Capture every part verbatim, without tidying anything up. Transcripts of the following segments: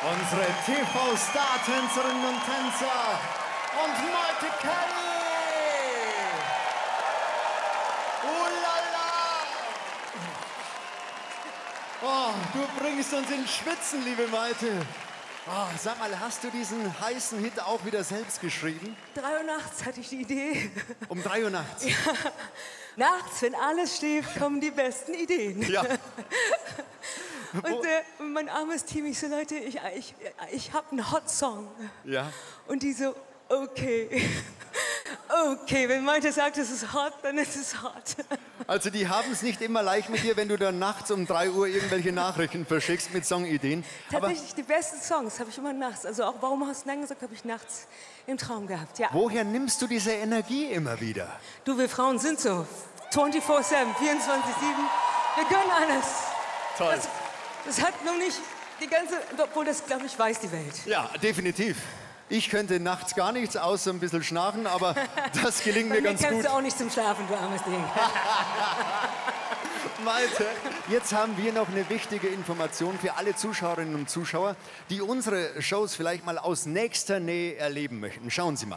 Unsere T V-Star-Tänzerinnen und Tänzer und Maite Kelly. Oh la la. Oh, du bringst uns in Schwitzen, liebe Maite. Oh, sag mal, hast du diesen heißen Hit auch wieder selbst geschrieben? Drei Uhr nachts hatte ich die Idee. Um drei Uhr nachts? Ja. Nachts, wenn alles schläft, kommen die besten Ideen. Ja. Und äh, mein armes Team, ich so, Leute, ich, ich, ich habe einen Hot-Song. Ja. Und die so, okay. Okay, wenn Maite sagt, es ist hot, dann ist es hot. Also die haben es nicht immer leicht mit dir, wenn du dann nachts um drei Uhr irgendwelche Nachrichten verschickst mit Songideen. Tatsächlich, Aber die besten Songs habe ich immer nachts. Also auch Warum hast du Nein gesagt, habe ich nachts im Traum gehabt. Ja. Woher nimmst du diese Energie immer wieder? Du, wir Frauen sind so. vierundzwanzig sieben, vierundzwanzig sieben. Wir können alles. Toll. Das, das hat noch nicht die ganze, obwohl das, glaube ich, weiß die Welt. Ja, definitiv. Ich könnte nachts gar nichts, außer ein bisschen schnarchen, aber das gelingt mir ganz gut. Bei mir kannst du auch nicht zum Schlafen, du armes Ding. Malte, jetzt haben wir noch eine wichtige Information für alle Zuschauerinnen und Zuschauer, die unsere Shows vielleicht mal aus nächster Nähe erleben möchten. Schauen Sie mal.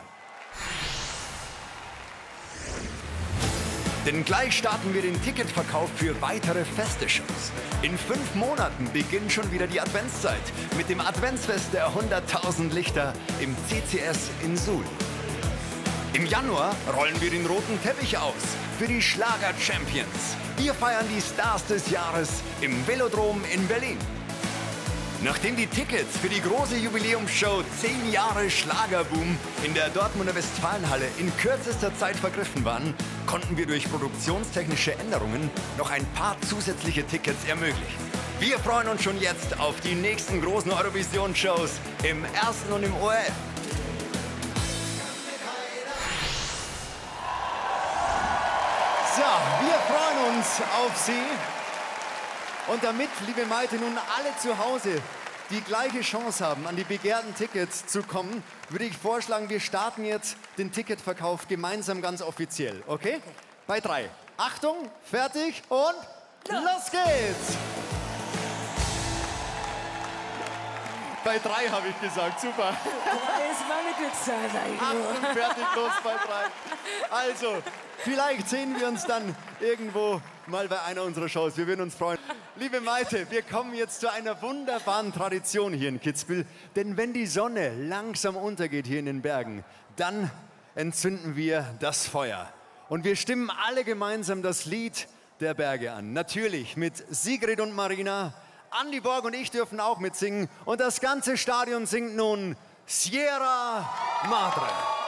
Denn gleich starten wir den Ticketverkauf für weitere feste Shows. In fünf Monaten beginnt schon wieder die Adventszeit mit dem Adventsfest der hunderttausend Lichter im C C S in Suhl. Im Januar rollen wir den roten Teppich aus für die Schlager-Champions. Wir feiern die Stars des Jahres im Velodrom in Berlin. Nachdem die Tickets für die große Jubiläumsshow zehn Jahre Schlagerboom in der Dortmunder Westfalenhalle in kürzester Zeit vergriffen waren, konnten wir durch produktionstechnische Änderungen noch ein paar zusätzliche Tickets ermöglichen. Wir freuen uns schon jetzt auf die nächsten großen Eurovision-Shows im ersten und im O R F. So, wir freuen uns auf Sie. Und damit, liebe Maite, nun alle zu Hause die gleiche Chance haben, an die begehrten Tickets zu kommen, würde ich vorschlagen, wir starten jetzt den Ticketverkauf gemeinsam ganz offiziell, okay? Bei drei. Achtung, fertig und los geht's! Bei drei habe ich gesagt, super. Drei ist meine Glückszahl, sag ich nur. Achtung, fertig, los bei drei. Also, vielleicht sehen wir uns dann irgendwo mal bei einer unserer Shows. Wir würden uns freuen. Liebe Maite, wir kommen jetzt zu einer wunderbaren Tradition hier in Kitzbühel. Denn wenn die Sonne langsam untergeht hier in den Bergen, dann entzünden wir das Feuer. Und wir stimmen alle gemeinsam das Lied der Berge an. Natürlich mit Sigrid und Marina. Andi Borg und ich dürfen auch mitsingen. Und das ganze Stadion singt nun Sierra Madre.